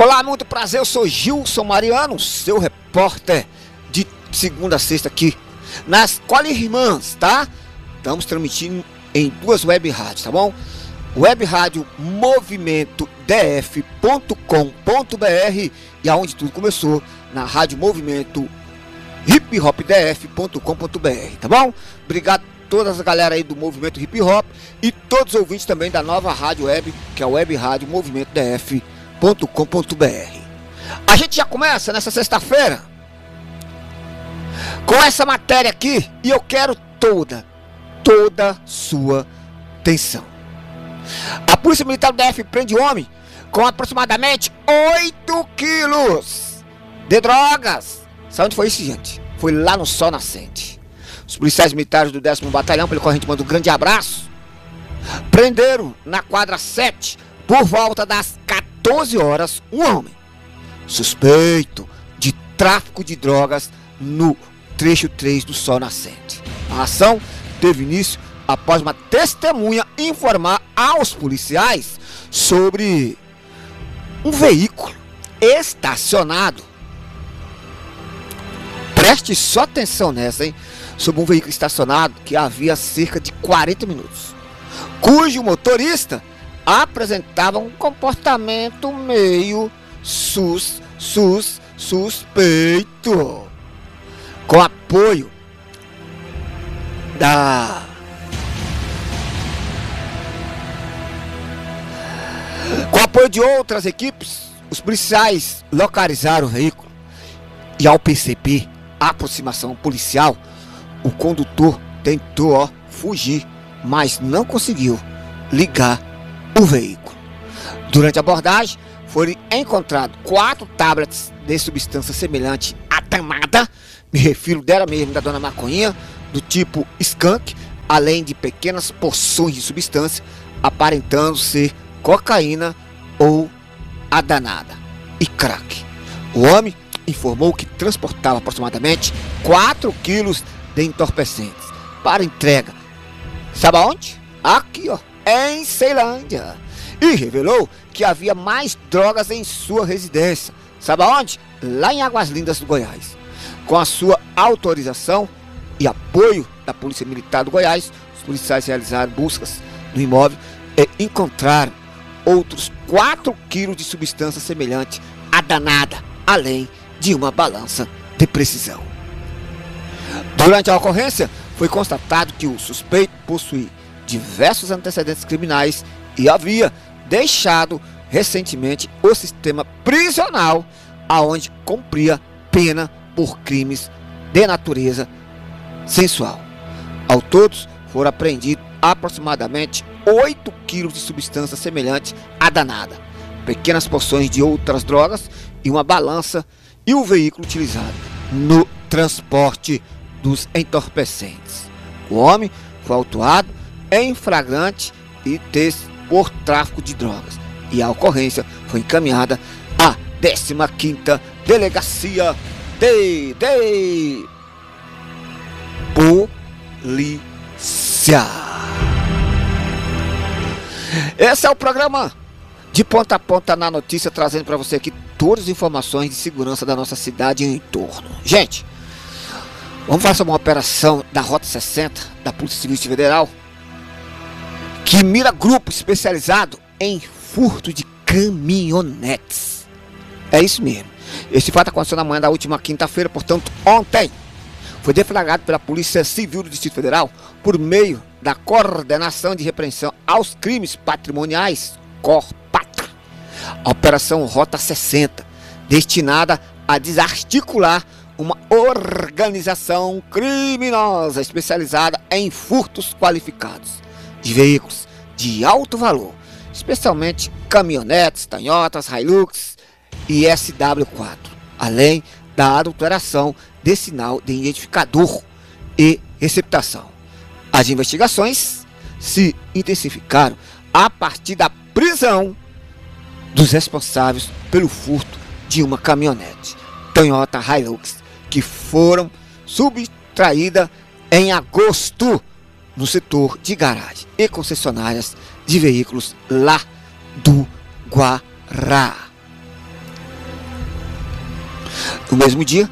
Olá, muito prazer, eu sou Gilson Mariano, seu repórter de segunda a sexta aqui na Escola Irmãs, tá? Estamos transmitindo em duas web rádios, tá bom? Web rádio Movimento DF.com.br e aonde tudo começou, na rádio Movimento hiphopdf.com.br, tá bom? Obrigado a toda a galera aí do Movimento Hip Hop e todos os ouvintes também da nova rádio web, que é a Web Rádio Movimento DF.com.br. A gente já começa nessa sexta-feira com essa matéria aqui e eu quero toda sua atenção. A Polícia Militar do DF prende homem com aproximadamente 8 quilos de drogas. Sabe onde foi isso, gente? Foi lá no Sol Nascente. Os policiais militares do 10º Batalhão, pelo qual a gente manda um grande abraço, prenderam na quadra 7, por volta das 14 horas, um homem suspeito de tráfico de drogas no trecho 3 do Sol Nascente. A ação teve início após uma testemunha informar aos policiais sobre um veículo estacionado. Preste só atenção nessa, hein? Sobre um veículo estacionado que havia cerca de 40 minutos, cujo motorista apresentava um comportamento meio suspeito. Com apoio de outras equipes, os policiais localizaram o veículo e, ao perceber a aproximação policial, o condutor tentou fugir, mas não conseguiu ligar o veículo. Durante a abordagem, foram encontrados 4 tablets de substância semelhante à danada, me refiro dela mesmo, da dona Maconhinha, do tipo skunk, além de pequenas porções de substância aparentando ser cocaína ou a danada e crack. O homem informou que transportava aproximadamente 4 quilos de entorpecentes para entrega. Sabe aonde? Aqui, ó, em Ceilândia. E revelou que havia mais drogas em sua residência. Sabe aonde? Lá em Águas Lindas do Goiás. Com a sua autorização e apoio da Polícia Militar do Goiás, os policiais realizaram buscas no imóvel e encontraram outros 4 quilos de substância semelhante à danada, além de uma balança de precisão. Durante a ocorrência, foi constatado que o suspeito possuía diversos antecedentes criminais e havia deixado recentemente o sistema prisional, aonde cumpria pena por crimes de natureza sensual. Ao todos, foram apreendidos aproximadamente 8 quilos de substância semelhante à danada, pequenas porções de outras drogas e uma balança e o veículo utilizado no transporte dos entorpecentes. O homem foi autuado em flagrante e por tráfico de drogas e a ocorrência foi encaminhada à 15ª Delegacia de Polícia. Esse é o programa de ponta a ponta na notícia, trazendo para você aqui todas as informações de segurança da nossa cidade e entorno. Gente, vamos fazer uma operação da Rota 60 da Polícia Civil Federal, que mira grupo especializado em furto de caminhonetes. É isso mesmo. Esse fato aconteceu na manhã da última quinta-feira, portanto, ontem. Foi deflagrado pela Polícia Civil do Distrito Federal por meio da Coordenação de Repreensão aos Crimes Patrimoniais, CORPAT. A Operação Rota 60, destinada a desarticular uma organização criminosa especializada em furtos qualificados de veículos de alto valor, especialmente caminhonetes, Toyotas, Hilux e SW4, além da adulteração de sinal de identificador e receptação. As investigações se intensificaram a partir da prisão dos responsáveis pelo furto de uma caminhonete Toyota Hilux, que foram subtraídas em agosto no setor de garagem e concessionárias de veículos lá do Guará. No mesmo dia,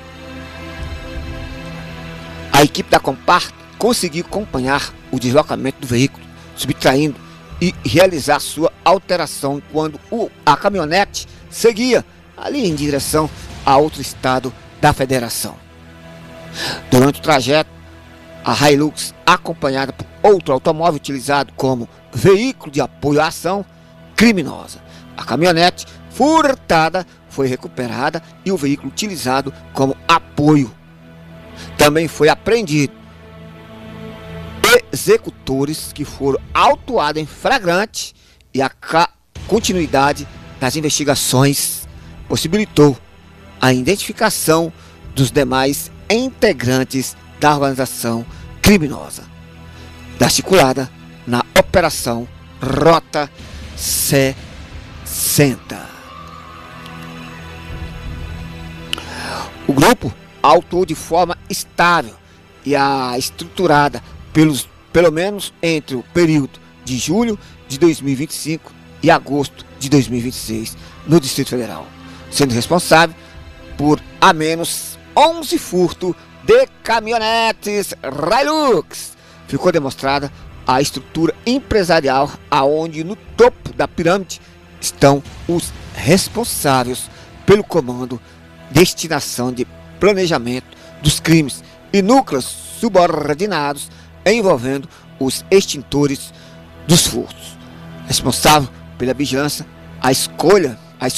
a equipe da Compar conseguiu acompanhar o deslocamento do veículo, subtraindo e realizar sua alteração quando a caminhonete seguia ali em direção a outro estado da federação. Durante o trajeto, a Hilux, acompanhada por outro automóvel utilizado como veículo de apoio à ação criminosa. A caminhonete furtada foi recuperada e o veículo utilizado como apoio. Também foi apreendido executores que foram autuados em flagrante, e a continuidade das investigações possibilitou a identificação dos demais integrantes da organização criminosa, articulada na Operação Rota 60. O grupo atuou de forma estável e estruturada pelo menos entre o período de julho de 2025 e agosto de 2026 no Distrito Federal, sendo responsável por a menos 11 furtos de caminhonetes Hilux. Ficou demonstrada a estrutura empresarial aonde no topo da pirâmide estão os responsáveis pelo comando, destinação de planejamento dos crimes e núcleos subordinados envolvendo os extintores dos furtos, responsável pela vigilância, a escolta,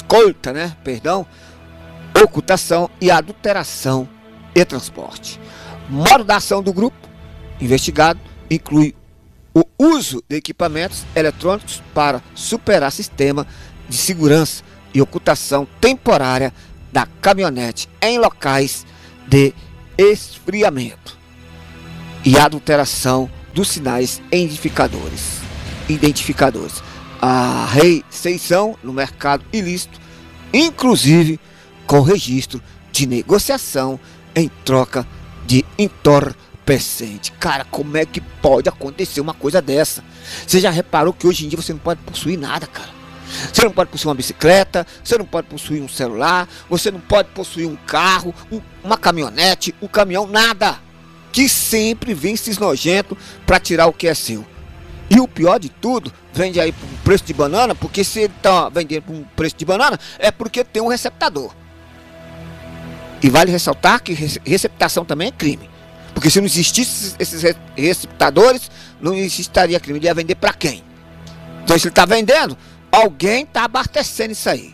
ocultação e adulteração e transporte. Modo da ação do grupo investigado inclui o uso de equipamentos eletrônicos para superar sistema de segurança e ocultação temporária da caminhonete em locais de esfriamento e adulteração dos sinais identificadores, a reinserção no mercado ilícito, inclusive com registro de negociação em troca de entorpecente. Cara, como é que pode acontecer uma coisa dessa? Você já reparou que hoje em dia você não pode possuir nada, cara? Você não pode possuir uma bicicleta, você não pode possuir um celular, você não pode possuir um carro, uma caminhonete, um caminhão, nada. Que sempre vem esses nojentos para tirar o que é seu. E o pior de tudo, vende aí por um preço de banana, porque se ele está vendendo por um preço de banana, é porque tem um receptador. E vale ressaltar que receptação também é crime. Porque se não existisse esses receptadores, não existiria crime. Ele ia vender para quem? Então se ele está vendendo, alguém está abastecendo isso aí.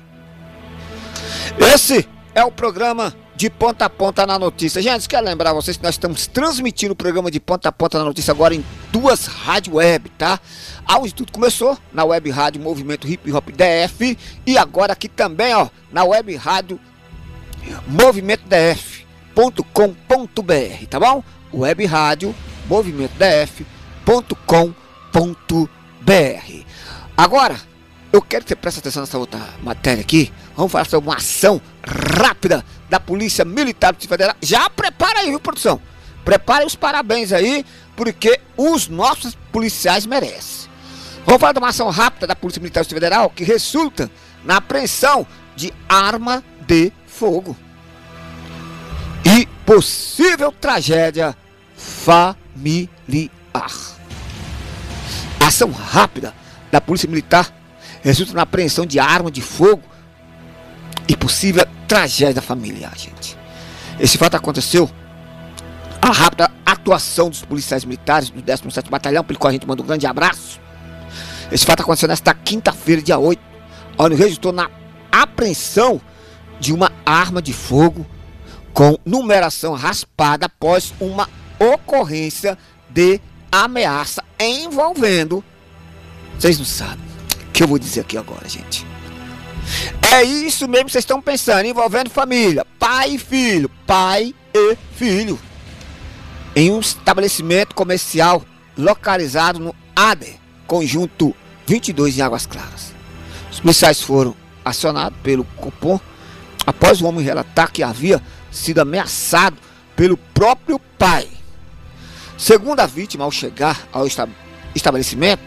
Esse é o programa de Ponta a Ponta na Notícia. Gente, quero lembrar vocês que nós estamos transmitindo o programa de Ponta a Ponta na Notícia agora em 2 rádios web, tá? Aonde tudo começou, na web rádio Movimento Hip Hop DF, e agora aqui também, ó, na web rádio movimentodf.com.br, tá bom? Web rádio movimentodf.com.br. Agora, eu quero que você preste atenção nessa outra matéria aqui. Vamos falar sobre uma ação rápida da Polícia Militar do Distrito Federal. Já prepara aí, viu, produção? Prepare os parabéns aí, porque os nossos policiais merecem. Vamos falar de uma ação rápida da Polícia Militar do Distrito Federal que resulta na apreensão de arma de fogo e possível tragédia familiar. Ação rápida da Polícia Militar resulta na apreensão de arma de fogo e possível tragédia familiar, gente. Esse fato aconteceu a rápida atuação dos policiais militares do 17º Batalhão, pelo qual a gente manda um grande abraço. Esse fato aconteceu nesta quinta-feira, dia 8, onde resultou na apreensão de uma arma de fogo com numeração raspada após uma ocorrência de ameaça envolvendo... Vocês não sabem o que eu vou dizer aqui agora, gente. É isso mesmo que vocês estão pensando, envolvendo família, pai e filho, em um estabelecimento comercial localizado no ADER, Conjunto 22, em Águas Claras. Os policiais foram acionados pelo Copom após o homem relatar que havia sido ameaçado pelo próprio pai. Segundo a vítima, ao chegar ao estabelecimento,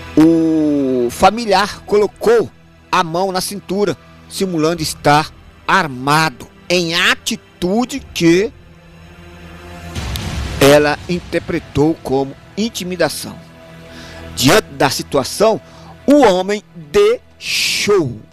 o familiar colocou a mão na cintura, simulando estar armado, em atitude que ela interpretou como intimidação. Diante da situação, o homem deixou